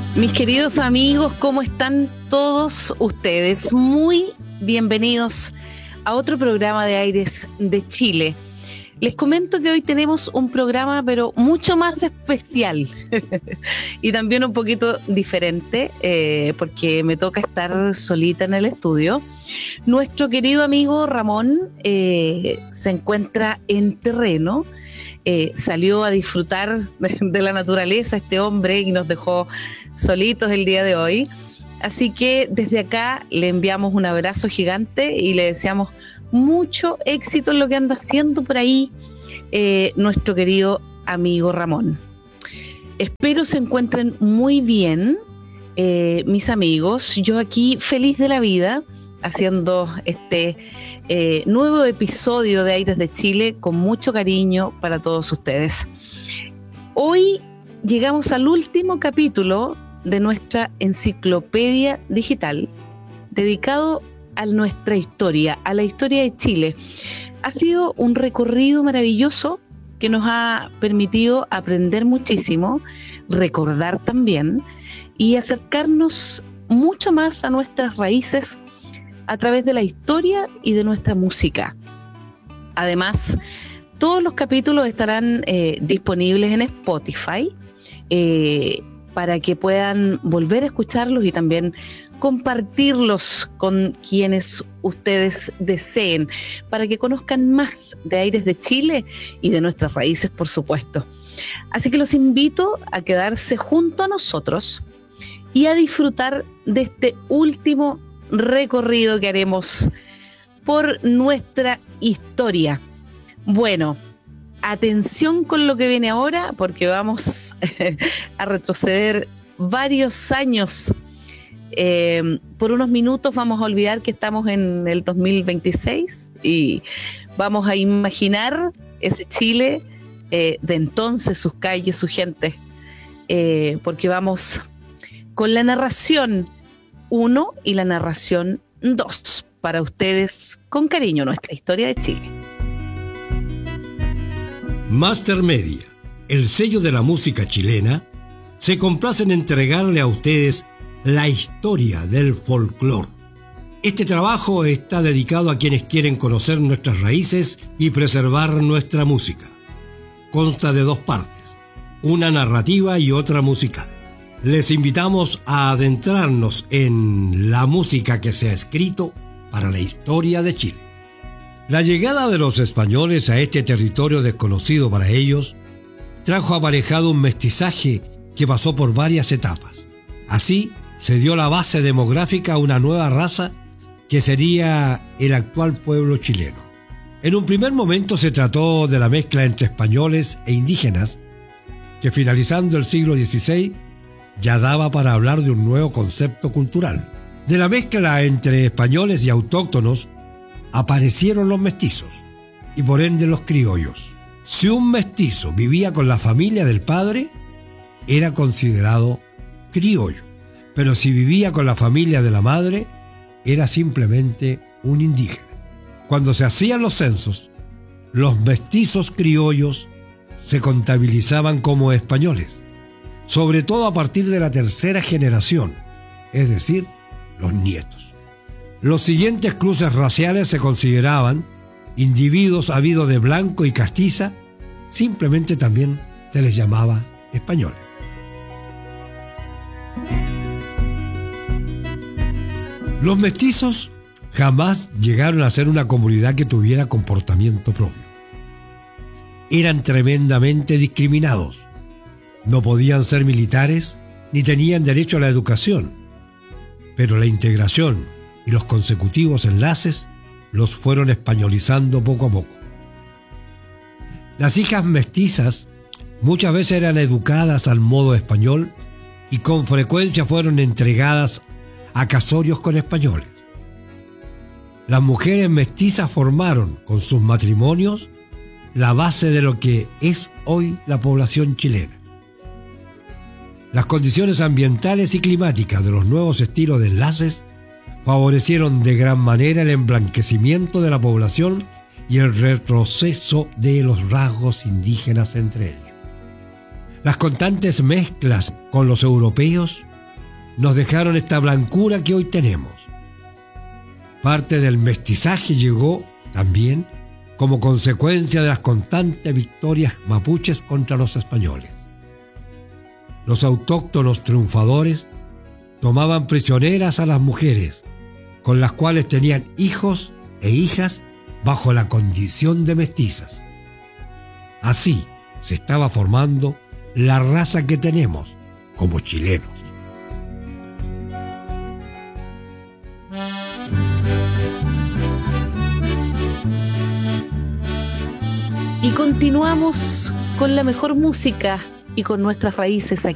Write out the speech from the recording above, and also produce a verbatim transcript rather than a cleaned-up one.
Mis queridos amigos, ¿cómo están todos ustedes? Muy bienvenidos a otro programa de Aires de Chile. Les comento que hoy tenemos un programa pero mucho más especial y también un poquito diferente eh, porque me toca estar solita en el estudio. Nuestro querido amigo Ramón eh, se encuentra en terreno. Eh, salió a disfrutar de, de la naturaleza este hombre y nos dejó solitos el día de hoy. Así que desde acá le enviamos un abrazo gigante y le deseamos mucho éxito en lo que anda haciendo por ahí eh, nuestro querido amigo Ramón. Espero se encuentren muy bien, eh, mis amigos. Yo aquí feliz de la vida haciendo este eh, nuevo episodio de Aires de Chile con mucho cariño para todos ustedes. Hoy llegamos al último capítulo de nuestra enciclopedia digital dedicado a nuestra historia, a la historia de Chile. Ha sido un recorrido maravilloso que nos ha permitido aprender muchísimo, recordar también y acercarnos mucho más a nuestras raíces a través de la historia y de nuestra música. Además, todos los capítulos estarán eh, disponibles en Spotify eh, para que puedan volver a escucharlos y también compartirlos con quienes ustedes deseen, para que conozcan más de Aires de Chile y de nuestras raíces, por supuesto. Así que los invito a quedarse junto a nosotros y a disfrutar de este último recorrido que haremos por nuestra historia. Bueno, atención con lo que viene ahora, porque vamos a retroceder varios años. Eh, por unos minutos vamos a olvidar que estamos en el dos mil veintiséis y vamos a imaginar ese Chile eh, de entonces, sus calles, su gente, eh, porque vamos con la narración uno y la narración dos para ustedes con cariño, nuestra historia de Chile. Master Media, el sello de la música chilena, se complace en entregarle a ustedes la historia del folclore. Este trabajo está dedicado a quienes quieren conocer nuestras raíces y preservar nuestra música. Consta de dos partes, una narrativa y otra musical. Les invitamos a adentrarnos en la música que se ha escrito para la historia de Chile. La llegada de los españoles a este territorio desconocido para ellos trajo aparejado un mestizaje que pasó por varias etapas. Así se dio la base demográfica a una nueva raza que sería el actual pueblo chileno. En un primer momento se trató de la mezcla entre españoles e indígenas, que finalizando el siglo dieciséis ya daba para hablar de un nuevo concepto cultural. De la mezcla entre españoles y autóctonos aparecieron los mestizos y por ende los criollos. Si un mestizo vivía con la familia del padre, era considerado criollo, pero si vivía con la familia de la madre, era simplemente un indígena. Cuando se hacían los censos, los mestizos criollos se contabilizaban como españoles, sobre todo a partir de la tercera generación, es decir, los nietos. Los siguientes cruces raciales se consideraban individuos habidos de blanco y castiza, simplemente también se les llamaba españoles. Los mestizos jamás llegaron a ser una comunidad que tuviera comportamiento propio. Eran tremendamente discriminados. No podían ser militares ni tenían derecho a la educación, pero la integración y los consecutivos enlaces los fueron españolizando poco a poco. Las hijas mestizas muchas veces eran educadas al modo español y con frecuencia fueron entregadas a casorios con españoles. Las mujeres mestizas formaron con sus matrimonios la base de lo que es hoy la población chilena. Las condiciones ambientales y climáticas de los nuevos estilos de enlaces favorecieron de gran manera el emblanquecimiento de la población y el retroceso de los rasgos indígenas entre ellos. Las constantes mezclas con los europeos nos dejaron esta blancura que hoy tenemos. Parte del mestizaje llegó también como consecuencia de las constantes victorias mapuches contra los españoles. Los autóctonos triunfadores tomaban prisioneras a las mujeres, con las cuales tenían hijos e hijas bajo la condición de mestizas. Así se estaba formando la raza que tenemos como chilenos. Y continuamos con la mejor música y con nuestras raíces aquí